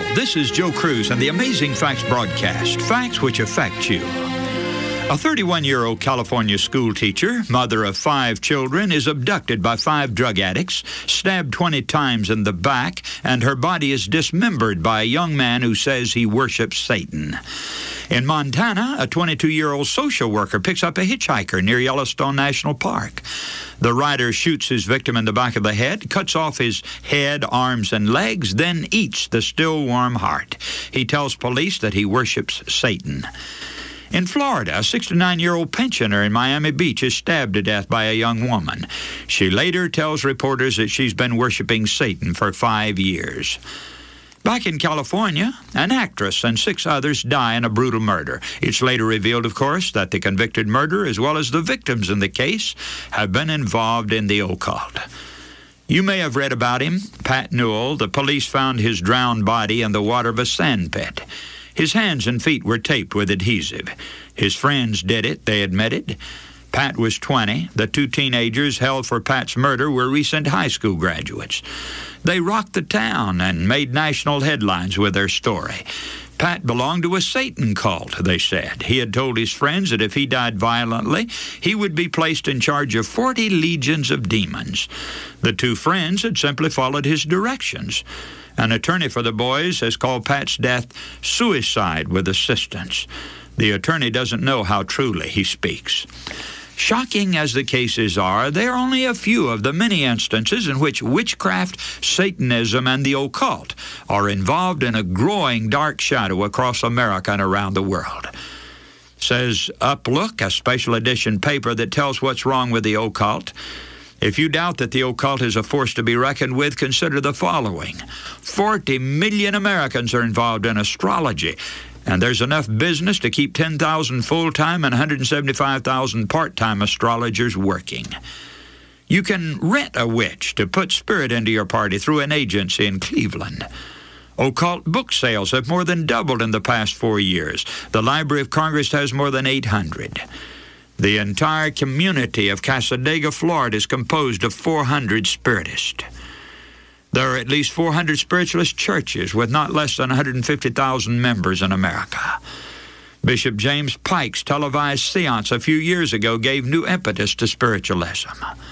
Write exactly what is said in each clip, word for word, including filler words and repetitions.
This is Joe Cruz and the Amazing Facts broadcast, facts which affect you. A thirty-one-year-old California school teacher, mother of five children, is abducted by five drug addicts, stabbed twenty times in the back, and her body is dismembered by a young man who says he worships Satan. In Montana, a twenty-two-year-old social worker picks up a hitchhiker near Yellowstone National Park. The rider shoots his victim in the back of the head, cuts off his head, arms, and legs, then eats the still warm heart. He tells police that he worships Satan. In Florida, a sixty-nine-year-old pensioner in Miami Beach is stabbed to death by a young woman. She later tells reporters that she's been worshiping Satan for five years. Back in California, an actress and six others die in a brutal murder. It's later revealed, of course, that the convicted murderer, as well as the victims in the case, have been involved in the occult. You may have read about him, Pat Newell. The police found his drowned body in the water of a sand pit. His hands and feet were taped with adhesive. His friends did it, they admitted. Pat was twenty. The two teenagers held for Pat's murder were recent high school graduates. They rocked the town and made national headlines with their story. Pat belonged to a Satan cult, they said. He had told his friends that if he died violently, he would be placed in charge of forty legions of demons. The two friends had simply followed his directions. An attorney for the boys has called Pat's death suicide with assistance. The attorney doesn't know how truly he speaks. Shocking as the cases are, they are only a few of the many instances in which witchcraft, Satanism, and the occult are involved in a growing dark shadow across America and around the world. Says Uplook, a special edition paper that tells what's wrong with the occult. If you doubt that the occult is a force to be reckoned with, consider the following. forty million Americans are involved in astrology, and there's enough business to keep ten thousand full-time and one hundred seventy-five thousand part-time astrologers working. You can rent a witch to put spirit into your party through an agency in Cleveland. Occult book sales have more than doubled in the past four years. The Library of Congress has more than eight hundred. The entire community of Cassadaga, Florida is composed of four hundred spiritists. There are at least four hundred spiritualist churches with not less than one hundred fifty thousand members in America. Bishop James Pike's televised seance a few years ago gave new impetus to spiritualism.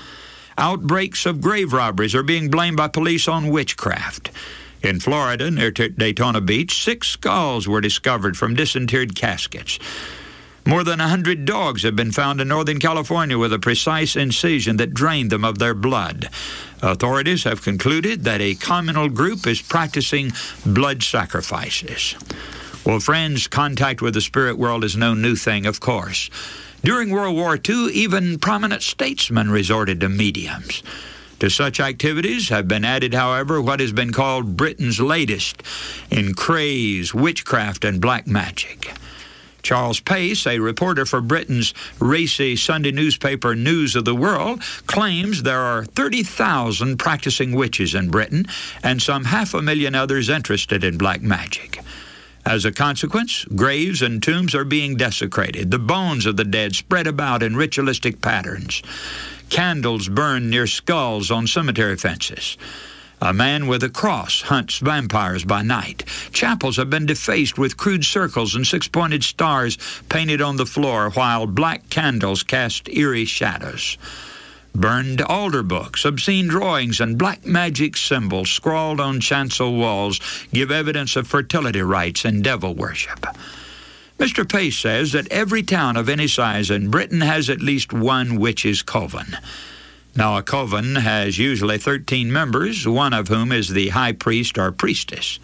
Outbreaks of grave robberies are being blamed by police on witchcraft. In Florida, near Daytona Beach, six skulls were discovered from disinterred caskets. More than one hundred dogs have been found in Northern California with a precise incision that drained them of their blood. Authorities have concluded that a communal group is practicing blood sacrifices. Well, friends, contact with the spirit world is no new thing, of course. During World War Two, even prominent statesmen resorted to mediums. To such activities have been added, however, what has been called Britain's latest in craze, witchcraft, and black magic. Charles Pace, a reporter for Britain's racy Sunday newspaper News of the World, claims there are thirty thousand practicing witches in Britain and some half a million others interested in black magic. As a consequence, graves and tombs are being desecrated, the bones of the dead spread about in ritualistic patterns. Candles burn near skulls on cemetery fences. A man with a cross hunts vampires by night. Chapels have been defaced with crude circles and six-pointed stars painted on the floor, while black candles cast eerie shadows. Burned altar books, obscene drawings, and black magic symbols scrawled on chancel walls give evidence of fertility rites and devil worship. Mister Pace says that every town of any size in Britain has at least one witch's coven. Now, a coven has usually thirteen members, one of whom is the high priest or priestess.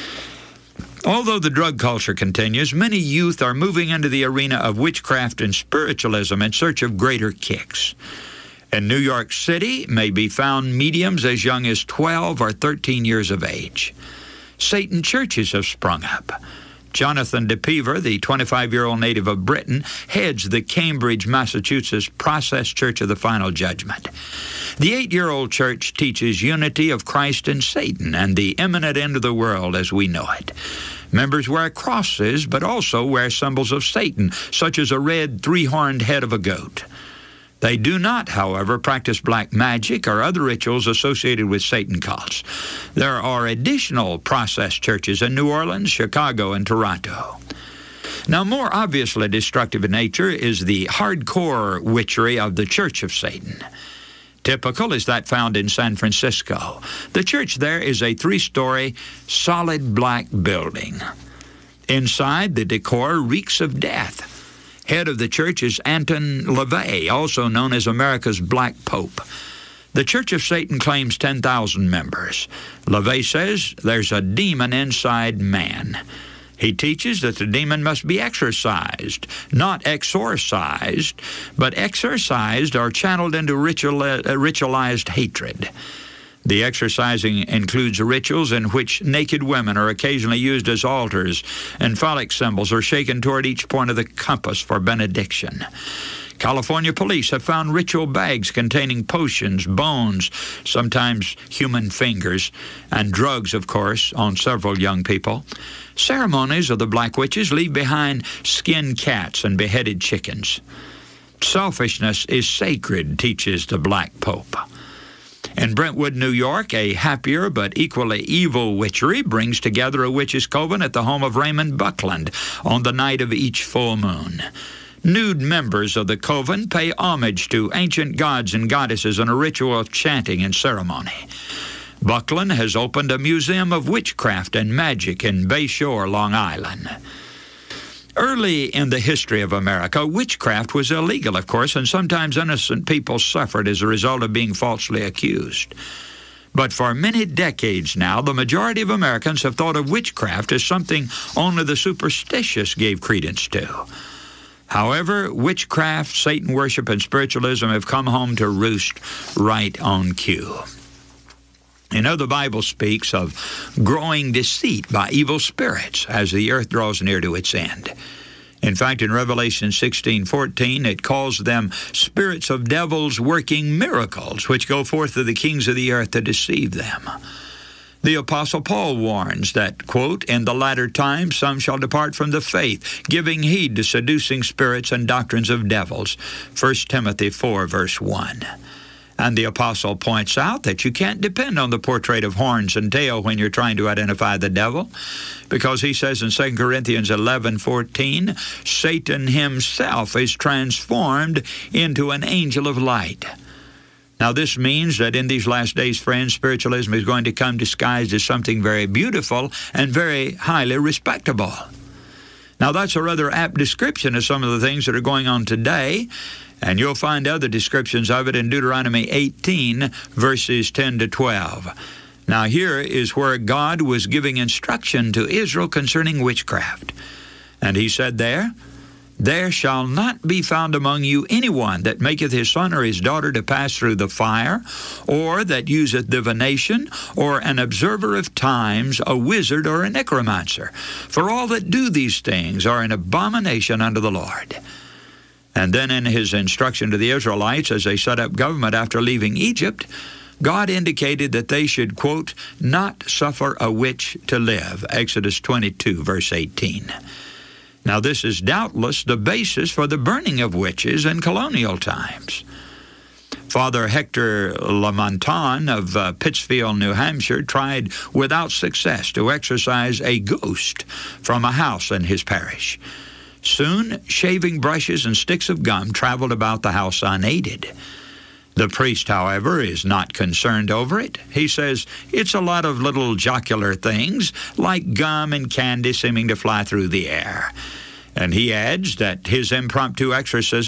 Although the drug culture continues, many youth are moving into the arena of witchcraft and spiritualism in search of greater kicks. In New York City may be found mediums as young as twelve or thirteen years of age. Satan churches have sprung up. Jonathan DePever, the twenty-five-year-old native of Britain, heads the Cambridge, Massachusetts Process Church of the Final Judgment. The eight-year-old church teaches unity of Christ and Satan and the imminent end of the world as we know it. Members wear crosses, but also wear symbols of Satan, such as a red three-horned head of a goat. They do not, however, practice black magic or other rituals associated with Satan cults. There are additional process churches in New Orleans, Chicago, and Toronto. Now, more obviously destructive in nature is the hardcore witchery of the Church of Satan. Typical is that found in San Francisco. The church there is a three-story, solid black building. Inside, the decor reeks of death. Head of the church is Anton LaVey, also known as America's Black Pope. The Church of Satan claims ten thousand members. LaVey says there's a demon inside man. He teaches that the demon must be exorcised, not exorcised, but exorcised or channeled into ritual, uh, ritualized hatred. The exorcising includes rituals in which naked women are occasionally used as altars and phallic symbols are shaken toward each point of the compass for benediction. California police have found ritual bags containing potions, bones, sometimes human fingers, and drugs, of course, on several young people. Ceremonies of the Black Witches leave behind skinned cats and beheaded chickens. Selfishness is sacred, teaches the Black Pope. In Brentwood, New York, a happier but equally evil witchery brings together a witches' coven at the home of Raymond Buckland on the night of each full moon. Nude members of the coven pay homage to ancient gods and goddesses in a ritual of chanting and ceremony. Buckland has opened a museum of witchcraft and magic in Bay Shore, Long Island. Early in the history of America, witchcraft was illegal, of course, and sometimes innocent people suffered as a result of being falsely accused. But for many decades now, the majority of Americans have thought of witchcraft as something only the superstitious gave credence to. However, witchcraft, Satan worship, and spiritualism have come home to roost right on cue. You know, the Bible speaks of growing deceit by evil spirits as the earth draws near to its end. In fact, in Revelation sixteen fourteen, it calls them spirits of devils working miracles, which go forth to the kings of the earth to deceive them. The Apostle Paul warns that, quote, in the latter times some shall depart from the faith, giving heed to seducing spirits and doctrines of devils. First Timothy four, verse one. And the apostle points out that you can't depend on the portrait of horns and tail when you're trying to identify the devil, because he says in Second Corinthians eleven fourteen, Satan himself is transformed into an angel of light. Now, this means that in these last days, friends, spiritualism is going to come disguised as something very beautiful and very highly respectable. Now, that's a rather apt description of some of the things that are going on today, and you'll find other descriptions of it in Deuteronomy eighteen, verses ten to twelve. Now, here is where God was giving instruction to Israel concerning witchcraft. And he said there, There shall not be found among you anyone that maketh his son or his daughter to pass through the fire, or that useth divination, or an observer of times, a wizard, or a necromancer. For all that do these things are an abomination unto the Lord. And then in his instruction to the Israelites as they set up government after leaving Egypt, God indicated that they should, quote, not suffer a witch to live, Exodus twenty-two, verse eighteen. Now, this is doubtless the basis for the burning of witches in colonial times. Father Hector Lamontagne of uh, Pittsfield, New Hampshire, tried without success to exorcise a ghost from a house in his parish. Soon, shaving brushes and sticks of gum traveled about the house unaided. The priest, however, is not concerned over it. He says it's a lot of little jocular things, like gum and candy seeming to fly through the air. And he adds that his impromptu exorcism